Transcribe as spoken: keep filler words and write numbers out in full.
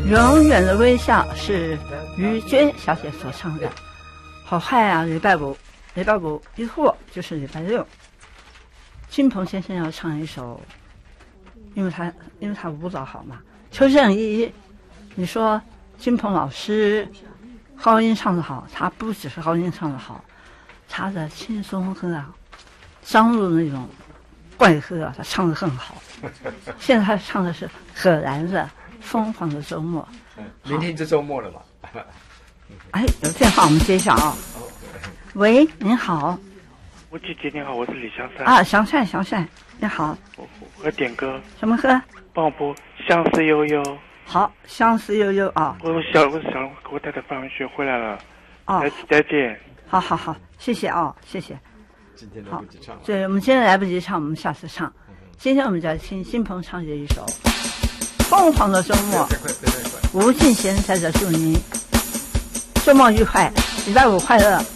永远的微笑是于娟小姐所唱的。好快啊！礼拜五，礼拜五一过就是礼拜六。金鹏先生要唱一首，因为他因为他舞蹈好嘛。邱正一，你说金鹏老师高音唱得好，他不只是高音唱得好，他的轻松和啊张露那种怪歌啊，他唱得更好。现在他唱的是可燃的疯狂的周末。 明天就周末了嘛。 哎，有电话我们接一下啊。喂，您好。 我姐姐你好，我是李香山。 啊，祥善祥善，你好。 我我要点歌。 什么歌？ 帮我播《相思悠悠》。 好，相思悠悠啊。 我小我小我太太放完学回来了。 哦。 再再见。 好好好，谢谢啊，谢谢。 今天来不及唱。 对，我们今天来不及唱，我们下次唱。今天我们就要听金鹏唱的一首《疯狂的周末》。吴敬贤在这祝您周末愉快，礼拜五快乐。